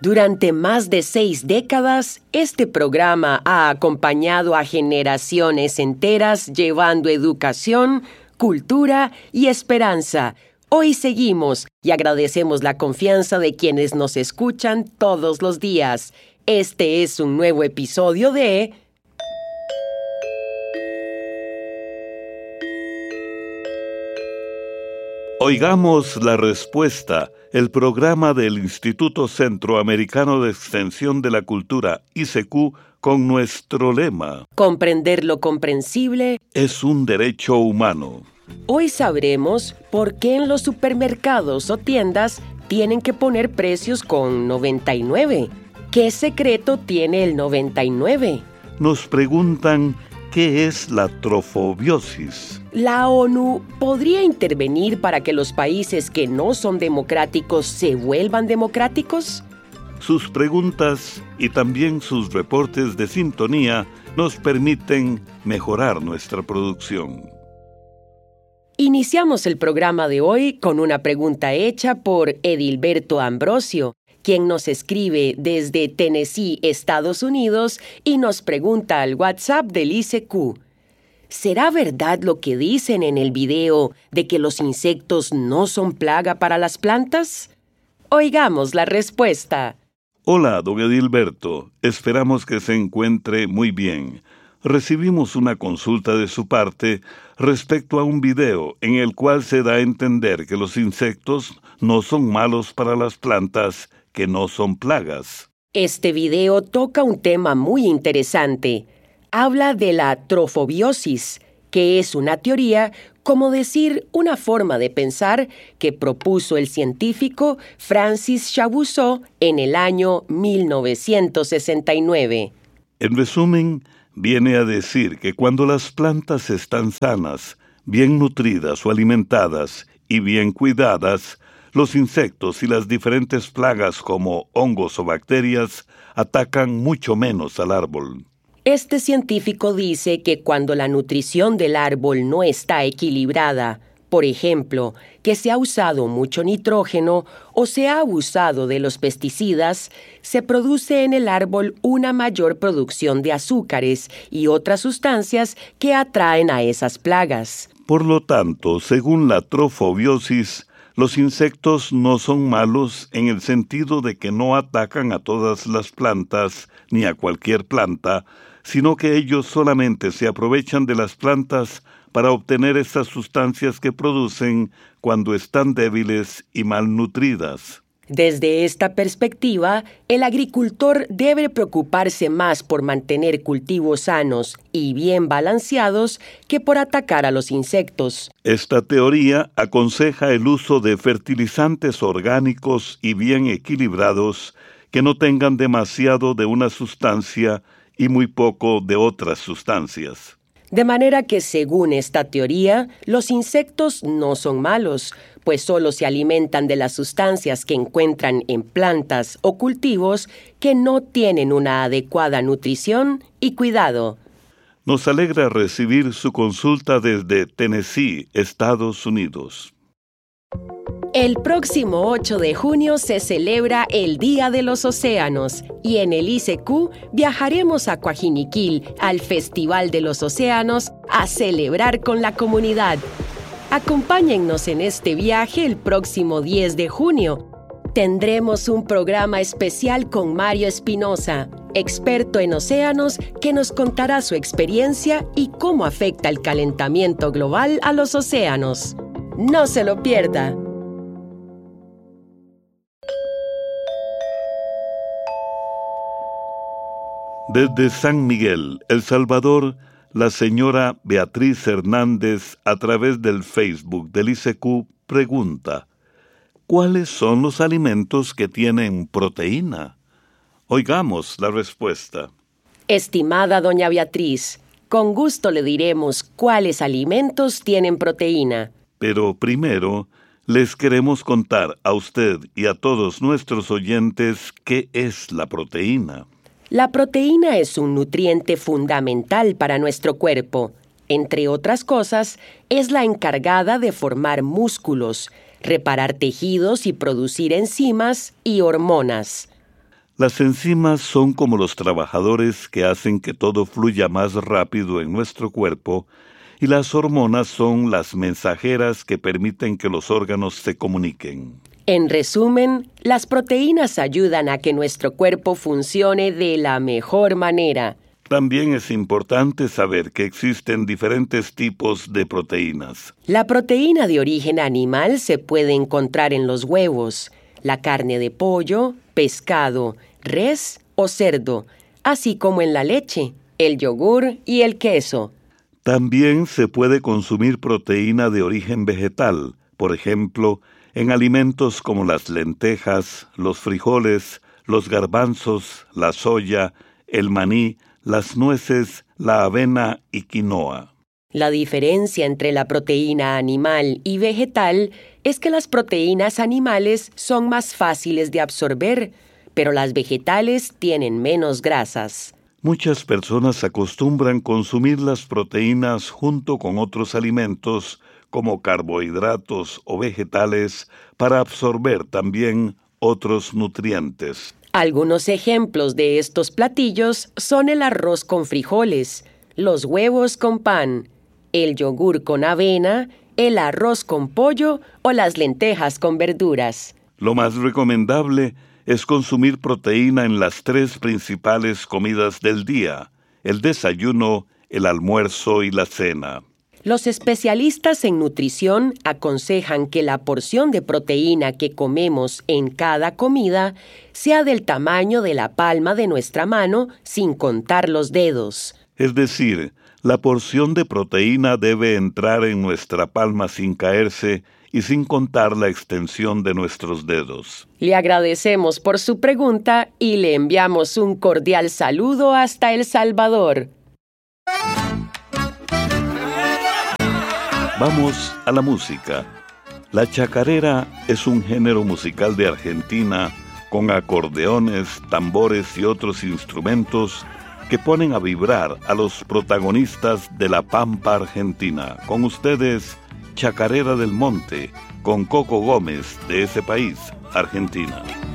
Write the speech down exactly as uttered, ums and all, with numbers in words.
Durante más de seis décadas, este programa ha acompañado a generaciones enteras llevando educación, cultura y esperanza. Hoy seguimos y agradecemos la confianza de quienes nos escuchan todos los días. Este es un nuevo episodio de... Oigamos la respuesta, el programa del Instituto Centroamericano de Extensión de la Cultura, I C Q, con nuestro lema: Comprender lo comprensible es un derecho humano. Hoy sabremos por qué en los supermercados o tiendas tienen que poner precios con noventa y nueve. ¿Qué secreto tiene el noventa y nueve? Nos preguntan ¿qué es la trofobiosis? ¿La ONU podría intervenir para que los países que no son democráticos se vuelvan democráticos? Sus preguntas y también sus reportes de sintonía nos permiten mejorar nuestra producción. Iniciamos el programa de hoy con una pregunta hecha por Edilberto Ambrosio, quien nos escribe desde Tennessee, Estados Unidos, y nos pregunta al WhatsApp del I C Q. ¿Será verdad lo que dicen en el video de que los insectos no son plaga para las plantas? Oigamos la respuesta. Hola, don Edilberto. Esperamos que se encuentre muy bien. Recibimos una consulta de su parte respecto a un video en el cual se da a entender que los insectos no son malos para las plantas, que no son plagas. Este video toca un tema muy interesante. Habla de la trofobiosis, que es una teoría, como decir, una forma de pensar que propuso el científico Francis Chabouzot en el año mil novecientos sesenta y nueve. En resumen, viene a decir que cuando las plantas están sanas, bien nutridas o alimentadas y bien cuidadas, los insectos y las diferentes plagas como hongos o bacterias atacan mucho menos al árbol. Este científico dice que cuando la nutrición del árbol no está equilibrada, por ejemplo, que se ha usado mucho nitrógeno o se ha abusado de los pesticidas, se produce en el árbol una mayor producción de azúcares y otras sustancias que atraen a esas plagas. Por lo tanto, según la trofobiosis, los insectos no son malos en el sentido de que no atacan a todas las plantas ni a cualquier planta, sino que ellos solamente se aprovechan de las plantas para obtener estas sustancias que producen cuando están débiles y malnutridas. Desde esta perspectiva, el agricultor debe preocuparse más por mantener cultivos sanos y bien balanceados que por atacar a los insectos. Esta teoría aconseja el uso de fertilizantes orgánicos y bien equilibrados que no tengan demasiado de una sustancia y muy poco de otras sustancias. De manera que, según esta teoría, los insectos no son malos, pues solo se alimentan de las sustancias que encuentran en plantas o cultivos que no tienen una adecuada nutrición y cuidado. Nos alegra recibir su consulta desde Tennessee, Estados Unidos. El próximo ocho de junio se celebra el Día de los Océanos y en el I C Q viajaremos a Coajiniquil, al Festival de los Océanos, a celebrar con la comunidad. Acompáñennos en este viaje el próximo diez de junio. Tendremos un programa especial con Mario Espinosa, experto en océanos, que nos contará su experiencia y cómo afecta el calentamiento global a los océanos. No se lo pierda. Desde San Miguel, El Salvador, la señora Beatriz Hernández, a través del Facebook del I C Q, pregunta: ¿cuáles son los alimentos que tienen proteína? Oigamos la respuesta. Estimada doña Beatriz, con gusto le diremos cuáles alimentos tienen proteína. Pero primero, les queremos contar a usted y a todos nuestros oyentes qué es la proteína. La proteína es un nutriente fundamental para nuestro cuerpo. Entre otras cosas, es la encargada de formar músculos, reparar tejidos y producir enzimas y hormonas. Las enzimas son como los trabajadores que hacen que todo fluya más rápido en nuestro cuerpo, y las hormonas son las mensajeras que permiten que los órganos se comuniquen. En resumen, las proteínas ayudan a que nuestro cuerpo funcione de la mejor manera. También es importante saber que existen diferentes tipos de proteínas. La proteína de origen animal se puede encontrar en los huevos, la carne de pollo, pescado, res o cerdo, así como en la leche, el yogur y el queso. También se puede consumir proteína de origen vegetal, por ejemplo, en alimentos como las lentejas, los frijoles, los garbanzos, la soya, el maní, las nueces, la avena y quinoa. La diferencia entre la proteína animal y vegetal es que las proteínas animales son más fáciles de absorber, pero las vegetales tienen menos grasas. Muchas personas acostumbran consumir las proteínas junto con otros alimentos como carbohidratos o vegetales para absorber también otros nutrientes. Algunos ejemplos de estos platillos son el arroz con frijoles, los huevos con pan, el yogur con avena, el arroz con pollo o las lentejas con verduras. Lo más recomendable es consumir proteína en las tres principales comidas del día: el desayuno, el almuerzo y la cena. Los especialistas en nutrición aconsejan que la porción de proteína que comemos en cada comida sea del tamaño de la palma de nuestra mano sin contar los dedos. Es decir, la porción de proteína debe entrar en nuestra palma sin caerse y sin contar la extensión de nuestros dedos. Le agradecemos por su pregunta y le enviamos un cordial saludo hasta El Salvador. Vamos a la música. La chacarera es un género musical de Argentina con acordeones, tambores y otros instrumentos que ponen a vibrar a los protagonistas de la pampa argentina. Con ustedes, Chacarera del Monte, con Coco Gómez de ese país, Argentina.